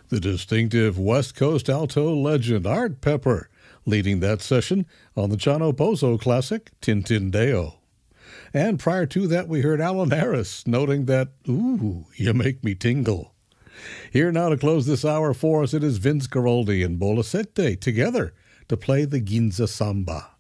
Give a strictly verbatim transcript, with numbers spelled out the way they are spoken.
The distinctive West Coast alto legend Art Pepper leading that session on the Chano Pozo classic Tintindeo. And prior to that, we heard Alan Harris noting that, ooh, you make me tingle. Here now to close this hour for us, it is Vince Guaraldi and Bola Sette together to play the Ginza Samba.